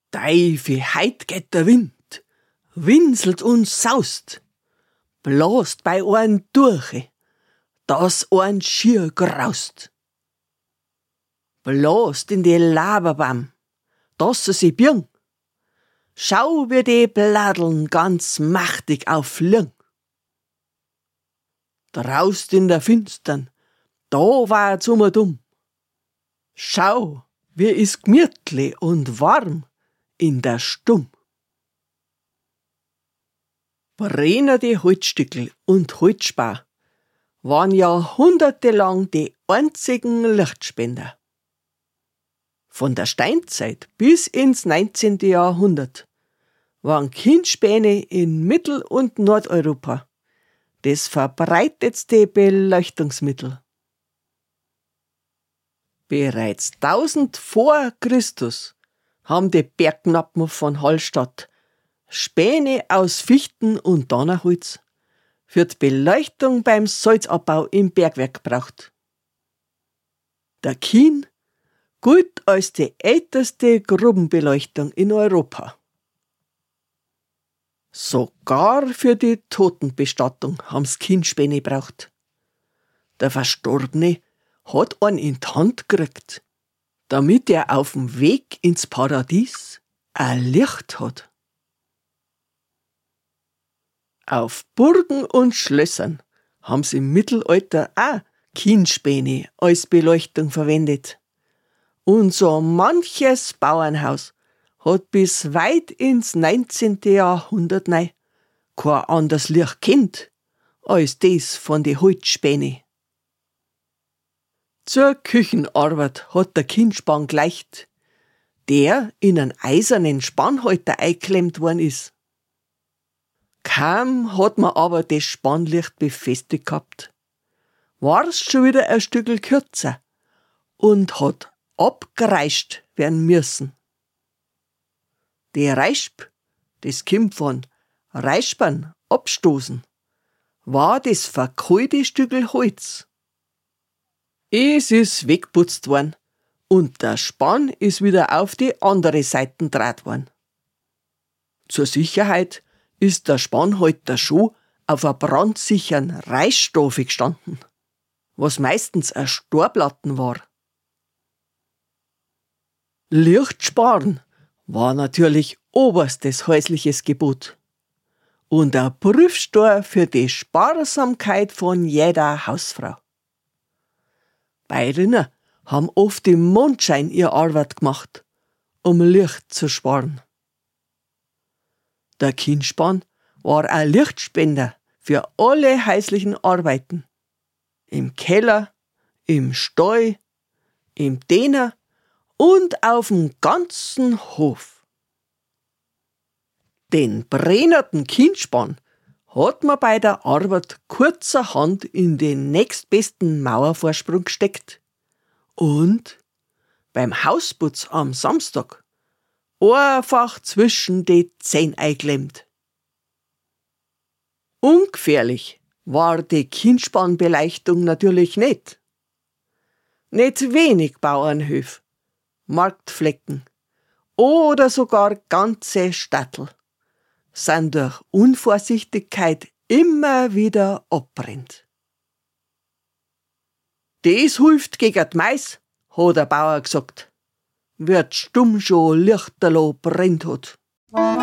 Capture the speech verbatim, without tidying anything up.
Deifi, heut geht der Wind, winselt und saust, blast bei ein durch, dass ein schier graust. Blast in die Laberbaum, dass sie sich birgen. Schau, wie die Bladeln ganz machtig auffliegen. Draust in der Finstern, da war's um und um. Schau, wie is gemütlich und warm in der Stumm. Brennende Holzstückel und Holzspar waren jahrhundertelang die einzigen Lichtspender. Von der Steinzeit bis ins neunzehnte. Jahrhundert waren Kindspäne in Mittel- und Nordeuropa das verbreitetste Beleuchtungsmittel. Bereits tausend vor Christus haben die Bergknappen von Hallstatt Späne aus Fichten und Donnerholz für die Beleuchtung beim Salzabbau im Bergwerk gebraucht. Der Kien gilt als die älteste Grubenbeleuchtung in Europa. Sogar für die Totenbestattung haben's Kienspäne braucht. Der Verstorbene hat einen in die Hand gekriegt, damit er auf dem Weg ins Paradies ein Licht hat. Auf Burgen und Schlössern haben sie im Mittelalter auch Kienspäne als Beleuchtung verwendet. Und so manches Bauernhaus hat bis weit ins neunzehnte. Jahrhundert nei kein anderes Licht kennt als das von den Holzspäne. Zur Küchenarbeit hat der Kienspan gleicht, der in einen eisernen Spannhalter eingeklemmt worden ist. Kaum hat man aber das Spannlicht befestigt gehabt, war's schon wieder ein Stückel kürzer und hat abgereischt werden müssen. Die Reisp, das kommt von Reispern, abstoßen, war das verkohlte Stückel Holz. Es ist weggeputzt worden und der Spann ist wieder auf die andere Seite draht worden. Zur Sicherheit ist der Spannhalter schon auf einer brandsicheren Reisstufe gestanden, was meistens ein Storplatten war. Licht sparen war natürlich oberstes häusliches Gebot und ein Prüfstein für die Sparsamkeit von jeder Hausfrau. Bäuerinnen haben oft im Mondschein ihre Arbeit gemacht, um Licht zu sparen. Der Kienspan war ein Lichtspender für alle häuslichen Arbeiten. Im Keller, im Stall, im Däner und auf dem ganzen Hof. Den brennerten Kienspan hat man bei der Arbeit kurzerhand in den nächstbesten Mauervorsprung gesteckt und beim Hausputz am Samstag einfach zwischen die Zähne eingeklemmt. Ungefährlich war die Kienspanbeleuchtung natürlich nicht. Nicht wenig Bauernhöfe, Marktflecken oder sogar ganze Städtel sind durch Unvorsichtigkeit immer wieder abbrennt. Das hilft gegen die Mais, hat der Bauer gesagt, wird stumm schon lichterloh brennt hat.